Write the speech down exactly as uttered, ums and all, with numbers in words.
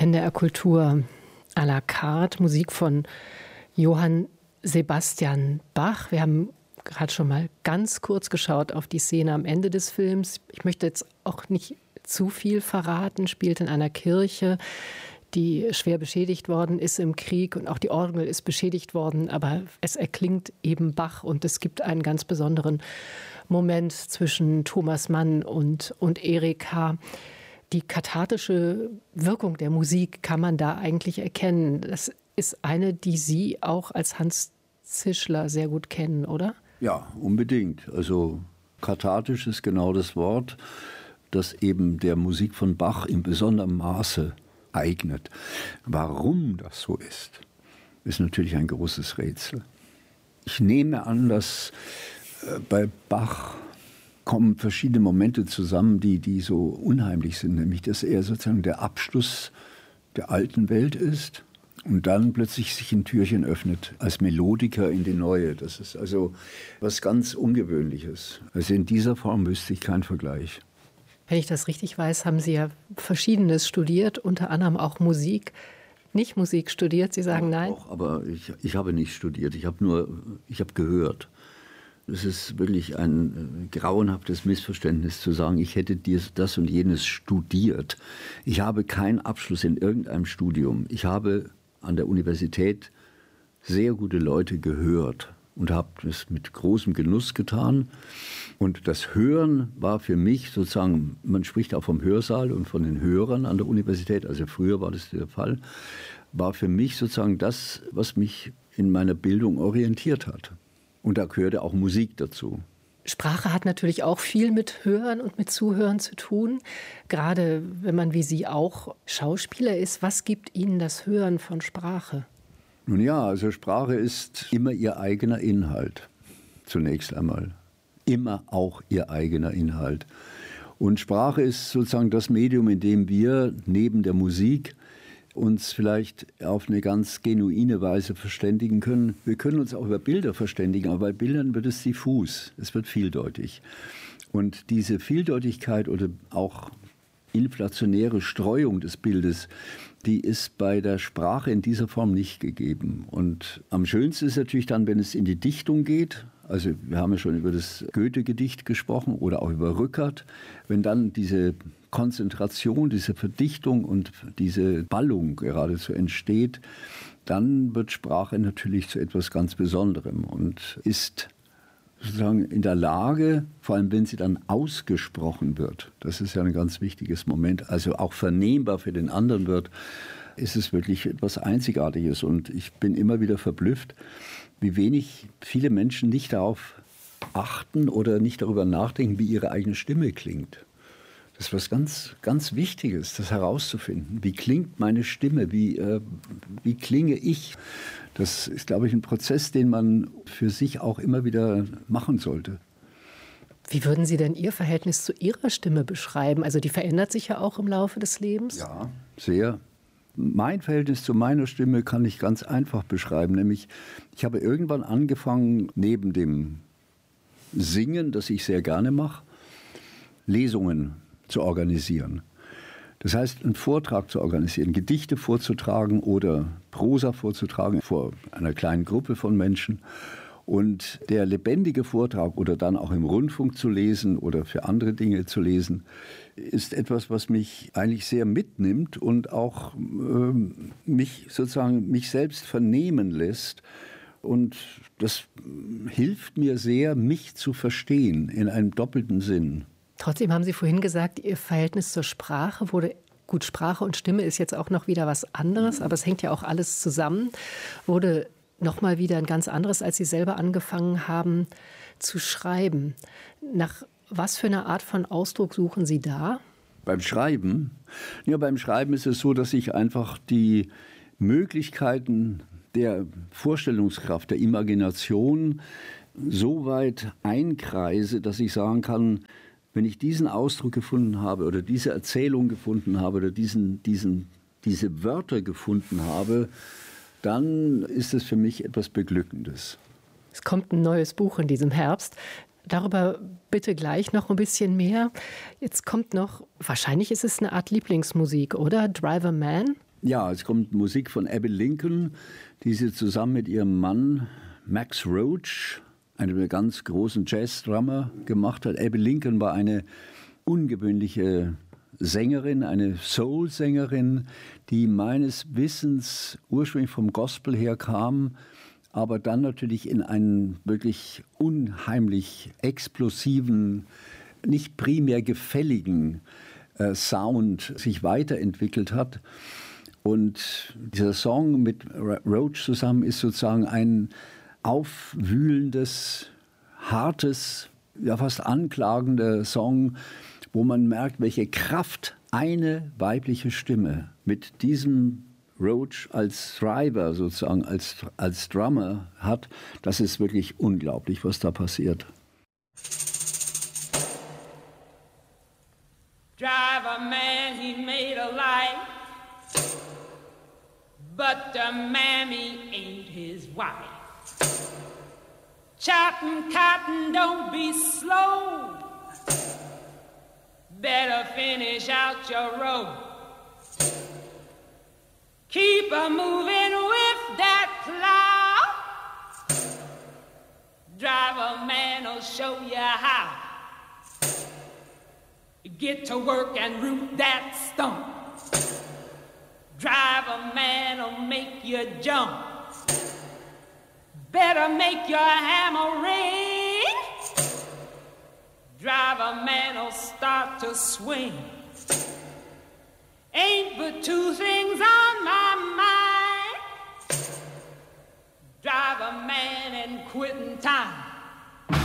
N D R Kultur à la carte, Musik von Johann Sebastian Bach. Wir haben gerade schon mal ganz kurz geschaut auf die Szene am Ende des Films. Ich möchte jetzt auch nicht zu viel verraten. Spielt in einer Kirche, die schwer beschädigt worden ist im Krieg, und auch die Orgel ist beschädigt worden, aber es erklingt eben Bach, und es gibt einen ganz besonderen Moment zwischen Thomas Mann und, und Erika. Die kathartische Wirkung der Musik kann man da eigentlich erkennen. Das ist eine, die Sie auch als Hans Zischler sehr gut kennen, oder? Ja, unbedingt. Also kathartisch ist genau das Wort, das eben der Musik von Bach in besonderem Maße eignet. Warum das so ist, ist natürlich ein großes Rätsel. Ich nehme an, dass äh, bei Bach kommen verschiedene Momente zusammen, die, die so unheimlich sind, nämlich dass er sozusagen der Abschluss der alten Welt ist und dann plötzlich sich ein Türchen öffnet als Melodiker in die neue. Das ist also was ganz Ungewöhnliches. Also in dieser Form wüsste ich keinen Vergleich. Wenn ich das richtig weiß, haben Sie ja Verschiedenes studiert, unter anderem auch Musik. Nicht Musik studiert, Sie sagen nein? Doch, aber ich, ich habe nicht studiert, ich habe nur, ich habe gehört. Es ist wirklich ein äh, grauenhaftes Missverständnis zu sagen, ich hätte dies, das und jenes studiert. Ich habe keinen Abschluss in irgendeinem Studium. Ich habe an der Universität sehr gute Leute gehört und habe das mit großem Genuss getan. Und das Hören war für mich sozusagen, man spricht auch vom Hörsaal und von den Hörern an der Universität, also früher war das der Fall, war für mich sozusagen das, was mich in meiner Bildung orientiert hat. Und da gehörte auch Musik dazu. Sprache hat natürlich auch viel mit Hören und mit Zuhören zu tun. Gerade wenn man wie Sie auch Schauspieler ist, was gibt Ihnen das Hören von Sprache? Nun ja, also Sprache ist immer ihr eigener Inhalt, zunächst einmal. Immer auch ihr eigener Inhalt. Und Sprache ist sozusagen das Medium, in dem wir neben der Musik uns vielleicht auf eine ganz genuine Weise verständigen können. Wir können uns auch über Bilder verständigen, aber bei Bildern wird es diffus, es wird vieldeutig. Und diese Vieldeutigkeit oder auch inflationäre Streuung des Bildes, die ist bei der Sprache in dieser Form nicht gegeben. Und am schönsten ist natürlich dann, wenn es in die Dichtung geht. Also wir haben ja schon über das Goethe-Gedicht gesprochen oder auch über Rückert. Wenn dann diese Konzentration, diese Verdichtung und diese Ballung geradezu entsteht, dann wird Sprache natürlich zu etwas ganz Besonderem und ist sozusagen in der Lage, vor allem wenn sie dann ausgesprochen wird, das ist ja ein ganz wichtiges Moment, also auch vernehmbar für den anderen wird, ist es wirklich etwas Einzigartiges. Und ich bin immer wieder verblüfft, wie wenig viele Menschen nicht darauf achten oder nicht darüber nachdenken, wie ihre eigene Stimme klingt. Das ist was ganz, ganz Wichtiges, das herauszufinden. Wie klingt meine Stimme? Wie, äh, wie klinge ich? Das ist, glaube ich, ein Prozess, den man für sich auch immer wieder machen sollte. Wie würden Sie denn Ihr Verhältnis zu Ihrer Stimme beschreiben? Also die verändert sich ja auch im Laufe des Lebens. Ja, sehr. Mein Verhältnis zu meiner Stimme kann ich ganz einfach beschreiben. Nämlich, ich habe irgendwann angefangen, neben dem Singen, das ich sehr gerne mache, Lesungen zu organisieren. Das heißt, einen Vortrag zu organisieren, Gedichte vorzutragen oder Prosa vorzutragen vor einer kleinen Gruppe von Menschen. Und der lebendige Vortrag oder dann auch im Rundfunk zu lesen oder für andere Dinge zu lesen, ist etwas, was mich eigentlich sehr mitnimmt und auch äh, mich sozusagen mich selbst vernehmen lässt. Und das hilft mir sehr, mich zu verstehen in einem doppelten Sinn. Trotzdem haben Sie vorhin gesagt, Ihr Verhältnis zur Sprache wurde, gut, Sprache und Stimme ist jetzt auch noch wieder was anderes, aber es hängt ja auch alles zusammen, wurde nochmal wieder ein ganz anderes, als Sie selber angefangen haben zu schreiben. Nach was für eine Art von Ausdruck suchen Sie da? Beim Schreiben? Ja, beim Schreiben ist es so, dass ich einfach die Möglichkeiten der Vorstellungskraft, der Imagination so weit einkreise, dass ich sagen kann, wenn ich diesen Ausdruck gefunden habe oder diese Erzählung gefunden habe oder diesen, diesen, diese Wörter gefunden habe, dann ist es für mich etwas Beglückendes. Es kommt ein neues Buch in diesem Herbst. Darüber bitte gleich noch ein bisschen mehr. Jetzt kommt noch, wahrscheinlich ist es eine Art Lieblingsmusik, oder? Driver Man? Ja, es kommt Musik von Abby Lincoln, die sie zusammen mit ihrem Mann Max Roach, einem der ganz großen Jazz-Drummer, gemacht hat. Abby Lincoln war eine ungewöhnliche Sängerin, eine Soul-Sängerin, die meines Wissens ursprünglich vom Gospel her kam, aber dann natürlich in einen wirklich unheimlich explosiven, nicht primär gefälligen äh, Sound sich weiterentwickelt hat. Und dieser Song mit Roach zusammen ist sozusagen ein aufwühlendes, hartes, ja fast anklagender Song, wo man merkt, welche Kraft eine weibliche Stimme mit diesem Roach als Driver sozusagen, als, als Drummer hat. Das ist wirklich unglaublich, was da passiert. Driver man, he made a life, but the mammy ain't his wife. Chopping cotton, don't be slow. Better finish out your row. Keep a moving with that plow. Driver man'll show you how. Get to work and root that stump. Driver man'll make you jump. Better make your hammer ring. Driver man'll start to swing. Ain't but two things on my mind. Driver man and quitting time.